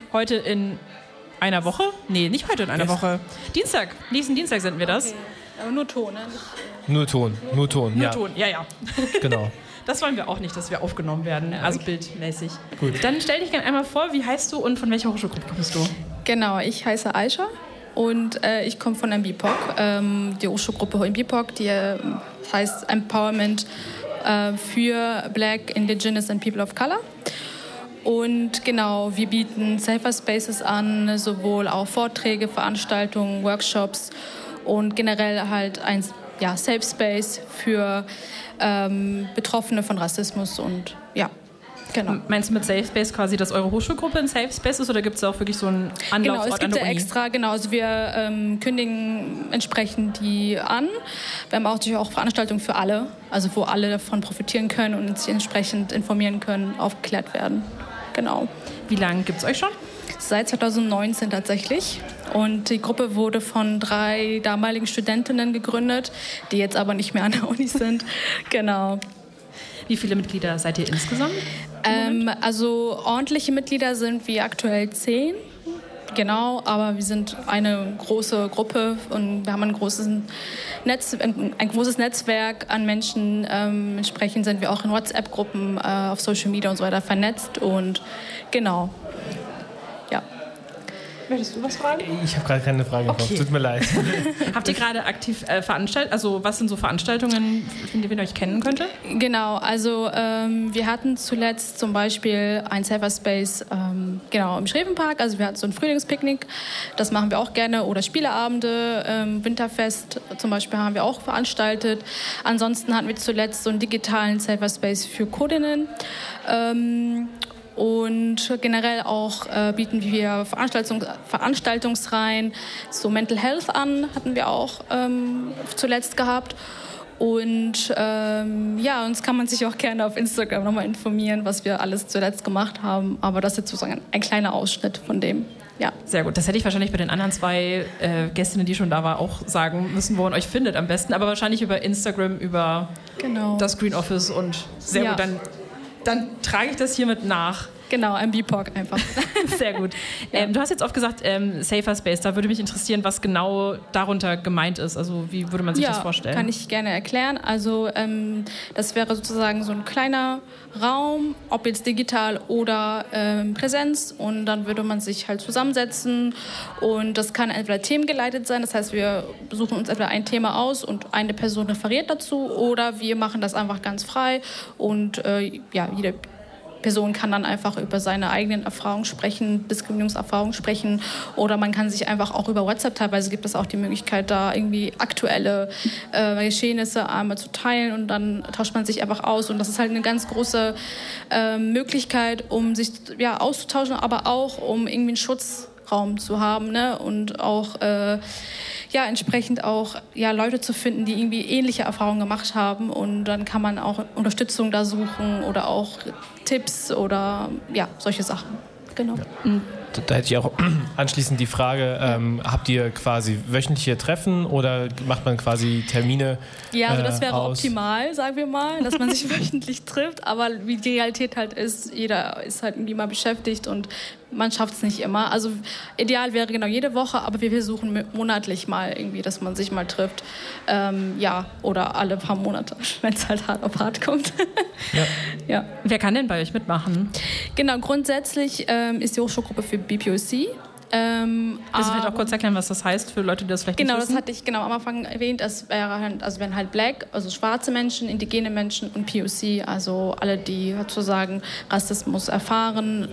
heute in einer Woche? Nee, nicht heute in einer Woche. Dienstag. Nächsten Dienstag senden wir das. Okay. Aber nur Ton, ne? Nur Ton, ja. Ton, ja. Genau. Das wollen wir auch nicht, dass wir aufgenommen werden, also bildmäßig. Gut. Dann stell dich gerne einmal vor, wie heißt du und von welcher Hochschulgruppe kommst du? Genau, ich heiße Aisha und ich komme von MBPOC, die Hochschulgruppe MBPOC, die heißt Empowerment für Black, Indigenous and People of Color. Und genau, wir bieten Safer Spaces an, sowohl auch Vorträge, Veranstaltungen, Workshops und generell halt ein Safe Space für Betroffene von Rassismus und ja, genau. Meinst du mit Safe Space quasi, dass eure Hochschulgruppe ein Safe Space ist oder gibt es auch wirklich so einen Anlaufort genau, es gibt an der Uni? Extra, genau, also wir kündigen entsprechend die an. Wir haben auch natürlich auch Veranstaltungen für alle, also wo alle davon profitieren können und sich entsprechend informieren können, aufgeklärt werden. Genau. Wie lange gibt es euch schon? Seit 2019 tatsächlich. Und die Gruppe wurde von 3 damaligen Studentinnen gegründet, die jetzt aber nicht mehr an der Uni sind. Genau. Wie viele Mitglieder seid ihr insgesamt? Also ordentliche Mitglieder sind wir aktuell 10. Genau, aber wir sind eine große Gruppe und wir haben ein großes Netzwerk an Menschen. Entsprechend sind wir auch in WhatsApp-Gruppen, auf Social Media und so weiter vernetzt. Und genau. Ja. Möchtest du was fragen? Ich habe gerade keine Frage okay. Tut mir leid. Habt ihr gerade aktiv veranstaltet? Also was sind so Veranstaltungen, von denen wir euch kennen könnte? Genau, also wir hatten zuletzt zum Beispiel ein Safer Space im Schrevenpark. Also wir hatten so ein Frühlingspicknick, das machen wir auch gerne. Oder Spieleabende, Winterfest zum Beispiel haben wir auch veranstaltet. Ansonsten hatten wir zuletzt so einen digitalen Safer Space für Codinnen. Und generell auch bieten wir Veranstaltungsreihen zu Mental Health an, hatten wir auch zuletzt gehabt. Und uns kann man sich auch gerne auf Instagram nochmal informieren, was wir alles zuletzt gemacht haben. Aber das ist jetzt sozusagen ein kleiner Ausschnitt von dem. Ja. Sehr gut. Das hätte ich wahrscheinlich bei den anderen 2 Gästinnen, die schon da waren, auch sagen müssen, wo man euch findet am besten. Aber wahrscheinlich über Instagram, über das Green Office und sehr gut. Dann trage ich das hiermit nach. Genau, MBPOC einfach. Sehr gut. Ja. Du hast jetzt oft gesagt, Safer Space. Da würde mich interessieren, was genau darunter gemeint ist. Also wie würde man sich das vorstellen? Kann ich gerne erklären. Also das wäre sozusagen so ein kleiner Raum, ob jetzt digital oder Präsenz. Und dann würde man sich halt zusammensetzen. Und das kann entweder themengeleitet sein. Das heißt, wir suchen uns entweder ein Thema aus und eine Person referiert dazu. Oder wir machen das einfach ganz frei. Und jede Person kann dann einfach über seine eigenen Erfahrungen sprechen, Diskriminierungserfahrungen sprechen, oder man kann sich einfach auch über WhatsApp, teilweise gibt es auch die Möglichkeit, da irgendwie aktuelle Geschehnisse einmal zu teilen und dann tauscht man sich einfach aus, und das ist halt eine ganz große Möglichkeit, um sich auszutauschen, aber auch um irgendwie einen Schutzraum zu haben, ne? Und auch entsprechend auch Leute zu finden, die irgendwie ähnliche Erfahrungen gemacht haben, und dann kann man auch Unterstützung da suchen oder auch Tipps oder solche Sachen. Genau. Ja. Da hätte ich auch anschließend die Frage, habt ihr quasi wöchentliche Treffen oder macht man quasi Termine Ja, also das wäre optimal, sagen wir mal, dass man sich wöchentlich trifft, aber wie die Realität halt ist, jeder ist halt irgendwie mal beschäftigt und man schafft es nicht immer. Also ideal wäre genau jede Woche, aber wir versuchen monatlich mal irgendwie, dass man sich mal trifft. Oder alle paar Monate, wenn es halt hart auf hart kommt. Ja. Wer kann denn bei euch mitmachen? Genau, grundsätzlich ist die Hochschulgruppe für BPOC. Also vielleicht auch kurz erklären, was das heißt für Leute, die das vielleicht nicht wissen. Genau, das hatte ich am Anfang erwähnt. Es wären halt Black, also schwarze Menschen, indigene Menschen und POC, also alle, die sozusagen Rassismus erfahren.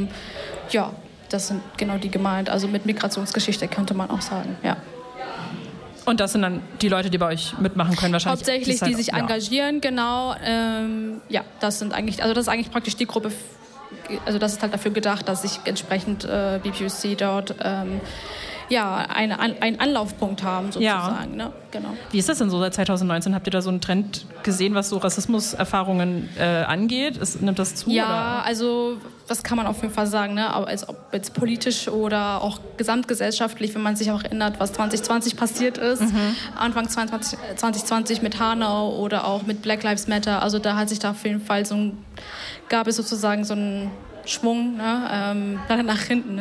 Das sind genau die gemeint. Also mit Migrationsgeschichte könnte man auch sagen, ja. Und das sind dann die Leute, die bei euch mitmachen können wahrscheinlich? Hauptsächlich, die sich engagieren, genau. Das ist eigentlich praktisch die Gruppe. Also das ist halt dafür gedacht, dass sich entsprechend BPOC dort einen Anlaufpunkt haben sozusagen. Ja. Ne? Genau. Wie ist das denn so seit 2019? Habt ihr da so einen Trend gesehen, was so Rassismuserfahrungen angeht? Nimmt das zu? Ja, oder? Also das kann man auf jeden Fall sagen. Ne? Aber als ob jetzt politisch oder auch gesamtgesellschaftlich, wenn man sich auch erinnert, was 2020 passiert ist, Anfang 2020 mit Hanau oder auch mit Black Lives Matter. Also da hat sich da auf jeden Fall gab es sozusagen so einen Schwung, ne? Nach hinten. Ne?